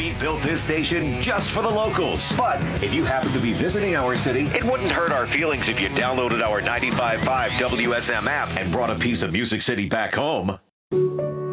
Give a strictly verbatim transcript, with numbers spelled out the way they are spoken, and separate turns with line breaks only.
We built this station just for the locals. But if you happen to be visiting our city, it wouldn't hurt our feelings if you downloaded our ninety-five point five W S M app and brought a piece of Music City back home.